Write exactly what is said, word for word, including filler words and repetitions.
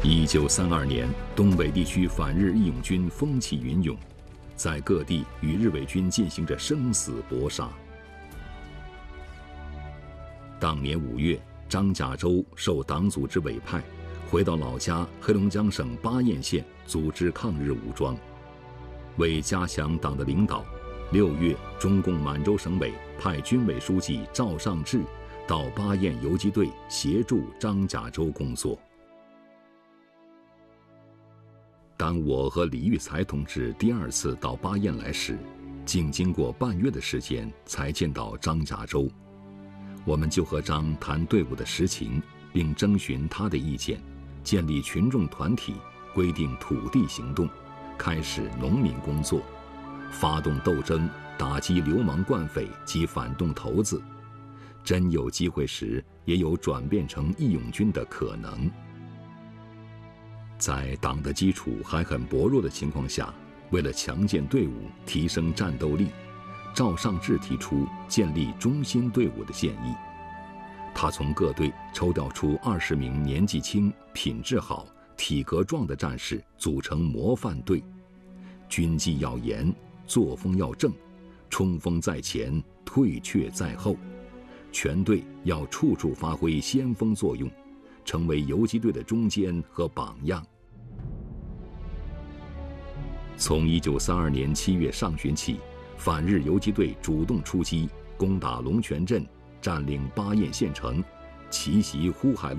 一九三二年，东北地区反日义勇军风起云涌，在各地与日伪军进行着生死搏杀。当年五月，张甲洲受党组织委派，回到老家黑龙江省巴彦县组织抗日武装。为加强党的领导，六月，中共满洲省委派军委书记赵尚志到巴彦游击队协助张甲洲工作。当我和李育才同志第二次到巴彦来时，竟经过半月的时间才见到张甲洲。我们就和张谈队伍的实情，并征询他的意见，建立群众团体，规定土地行动，开始农民工作，发动斗争，打击流氓惯匪及反动头子。真有机会时，也有转变成义勇军的可能。在党的基础还很薄弱的情况下，为了强健队伍、提升战斗力，赵尚志提出建立中心队伍的建议。他从各队抽调出二十名年纪轻、品质好、体格壮的战士，组成模范队。军纪要严，作风要正，冲锋在前，退却在后。全队要处处发挥先锋作用，成为游击队的中坚和榜样。从一九三二年七月上旬起，反日游击队主动出击，攻打龙泉镇，占领巴彦县城，奇袭呼海路